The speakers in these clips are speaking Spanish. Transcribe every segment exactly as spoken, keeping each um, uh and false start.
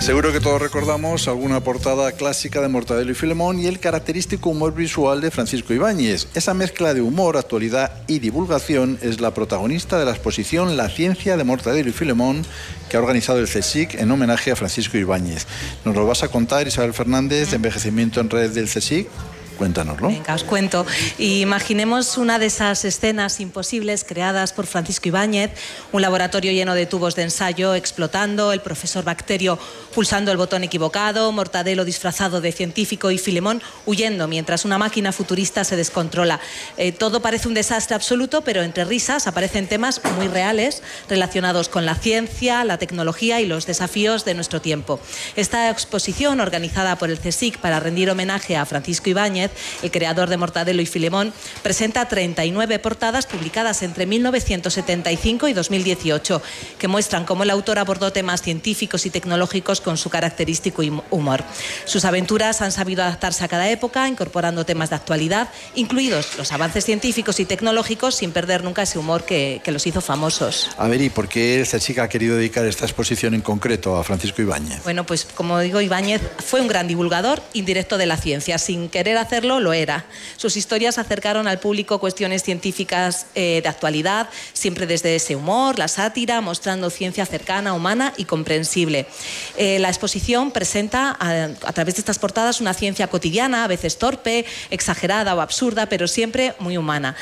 Seguro que todos recordamos alguna portada clásica de Mortadelo y Filemón y el característico humor visual de Francisco Ibáñez. Esa mezcla de humor, actualidad y divulgación es la protagonista de la exposición La ciencia de Mortadelo y Filemón que ha organizado el CSIC en homenaje a Francisco Ibáñez. Nos lo vas a contar, Isabel Fernández, de Envejecimiento en Red del CSIC. Cuéntanoslo. Venga, os cuento. Imaginemos una de esas escenas imposibles creadas por Francisco Ibáñez, un laboratorio lleno de tubos de ensayo explotando, el profesor Bacterio pulsando el botón equivocado, Mortadelo disfrazado de científico y Filemón huyendo mientras una máquina futurista se descontrola. Eh, todo parece un desastre absoluto, pero entre risas aparecen temas muy reales relacionados con la ciencia, la tecnología y los desafíos de nuestro tiempo. Esta exposición, organizada por el CSIC para rendir homenaje a Francisco Ibáñez, el creador de Mortadelo y Filemón, presenta treinta y nueve portadas publicadas entre mil novecientos setenta y cinco y dos mil dieciocho, que muestran cómo el autor abordó temas científicos y tecnológicos con su característico humor. Sus aventuras han sabido adaptarse a cada época, incorporando temas de actualidad, incluidos los avances científicos y tecnológicos, sin perder nunca ese humor que, que los hizo famosos. A ver, ¿y por qué el CSIC ha querido dedicar esta exposición en concreto a Francisco Ibáñez? Bueno, pues como digo, Ibáñez fue un gran divulgador indirecto de la ciencia. Sin querer hacer lo era. Sus historias acercaron al público cuestiones científicas eh, de actualidad, siempre desde ese humor, la sátira, mostrando ciencia cercana, humana y comprensible. Eh, la exposición presenta a, a través de estas portadas una ciencia cotidiana, a veces torpe, exagerada o absurda, pero siempre muy humana.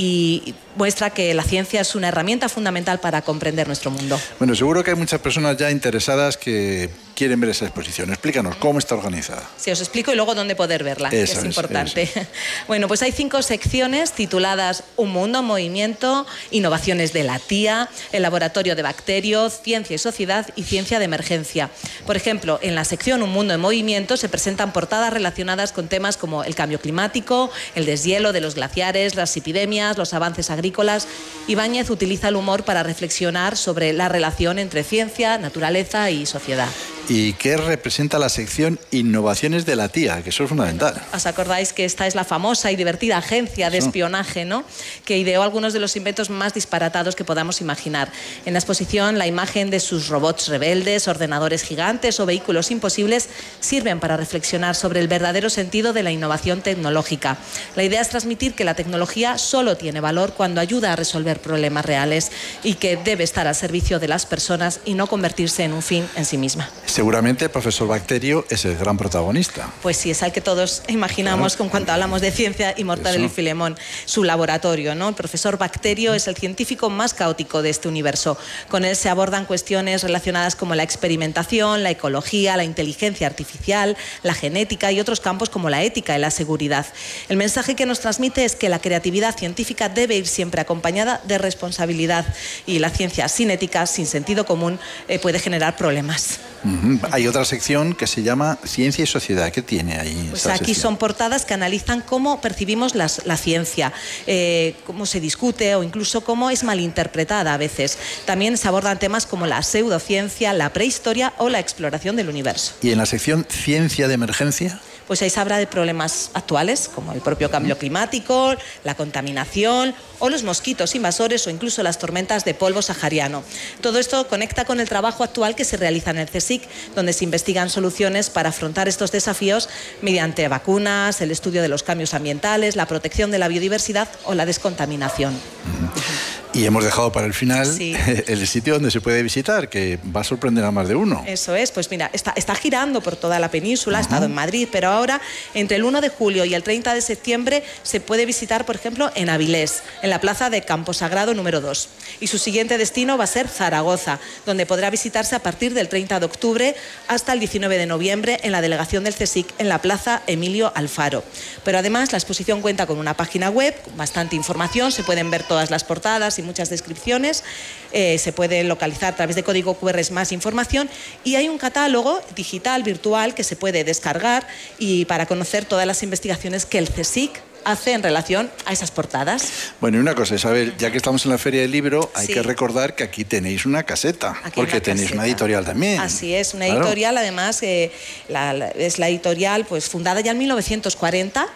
Y muestra que la ciencia es una herramienta fundamental para comprender nuestro mundo. Bueno, seguro que hay muchas personas ya interesadas que quieren ver esa exposición. Explícanos, ¿cómo está organizada? Sí, os explico y luego dónde poder verla, Eso que es, es importante. Eso. Bueno, pues hay cinco secciones tituladas Un mundo en movimiento, Innovaciones de la tía, El laboratorio de Bacterio, Ciencia y sociedad y Ciencia de emergencia. Por ejemplo, en la sección Un mundo en movimiento se presentan portadas relacionadas con temas como el cambio climático, el deshielo de los glaciares, las epidemias, los avances agrícolas. Ibáñez utiliza el humor para reflexionar sobre la relación entre ciencia, naturaleza y sociedad. ¿Y qué representa la sección Innovaciones de la tía? Que eso es fundamental. ¿Os acordáis que esta es la famosa y divertida agencia de espionaje, ¿no?, que ideó algunos de los inventos más disparatados que podamos imaginar? En la exposición, la imagen de sus robots rebeldes, ordenadores gigantes o vehículos imposibles sirven para reflexionar sobre el verdadero sentido de la innovación tecnológica. La idea es transmitir que la tecnología solo tiene valor cuando ayuda a resolver problemas reales y que debe estar al servicio de las personas y no convertirse en un fin en sí misma. Seguramente el profesor Bacterio es el gran protagonista. Pues sí, es al que todos imaginamos claro. Cuando hablamos de ciencia y Mortadelo y Filemón, su laboratorio, ¿no? El profesor Bacterio es el científico más caótico de este universo. Con él se abordan cuestiones relacionadas como la experimentación, la ecología, la inteligencia artificial, la genética y otros campos como la ética y la seguridad. El mensaje que nos transmite es que la creatividad científica debe ir siempre acompañada de responsabilidad y la ciencia sin ética, sin sentido común, eh, puede generar problemas. Uh-huh. Hay otra sección que se llama Ciencia y Sociedad. ¿Qué tiene ahí? Pues aquí sección? Son portadas que analizan cómo percibimos las, la ciencia, eh, cómo se discute o incluso cómo es malinterpretada a veces. También se abordan temas como la pseudociencia, la prehistoria o la exploración del universo. ¿Y en la sección Ciencia de emergencia? Pues ahí se habla de problemas actuales, como el propio cambio climático, la contaminación o los mosquitos invasores o incluso las tormentas de polvo sahariano. Todo esto conecta con el trabajo actual que se realiza en el CSIC, donde se investigan soluciones para afrontar estos desafíos mediante vacunas, el estudio de los cambios ambientales, la protección de la biodiversidad o la descontaminación. Uh-huh. Y hemos dejado para el final sí. el sitio donde se puede visitar, que va a sorprender a más de uno. Eso es, pues mira, está, está girando por toda la península, uh-huh. ha estado en Madrid, pero ahora entre el uno de julio y el treinta de septiembre se puede visitar, por ejemplo, en Avilés, en la plaza de Camposagrado número dos. Y su siguiente destino va a ser Zaragoza, donde podrá visitarse a partir del treinta de octubre hasta el diecinueve de noviembre en la delegación del CSIC en la plaza Emilio Alfaro. Pero además la exposición cuenta con una página web, bastante información, se pueden ver todas las portadas y muchas descripciones, eh, se puede localizar a través de código cu erre más información y hay un catálogo digital, virtual, que se puede descargar y para conocer todas las investigaciones que el CSIC hace en relación a esas portadas. Bueno, y una cosa, Isabel, ya que estamos en la Feria del Libro, hay sí. que recordar que aquí tenéis una caseta, aquí porque una tenéis caseta. Una editorial también. Así es, una editorial, claro. además, eh, la, la, es la editorial pues fundada ya en mil novecientos cuarenta,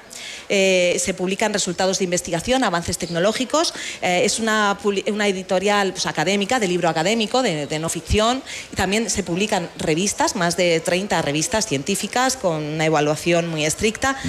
eh, se publican resultados de investigación, avances tecnológicos. Eh, es una, una editorial pues, académica, de libro académico, de, de no ficción. Y también se publican revistas, más de treinta revistas científicas con una evaluación muy estricta.